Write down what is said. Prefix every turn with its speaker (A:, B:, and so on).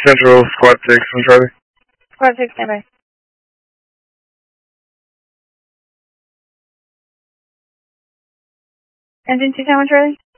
A: Central, Squad 6 from Charlie.
B: Squad 6, stand by. Engine 2 Tower, Charlie.